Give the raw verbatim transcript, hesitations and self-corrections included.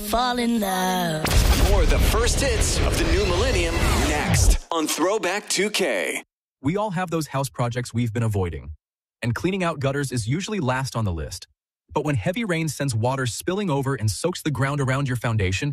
fall in love. More of the first hits of the new millennium next on Throwback two K. We all have those house projects we've been avoiding, and cleaning out gutters is usually last on the list. But when heavy rain sends water spilling over and soaks the ground around your foundation,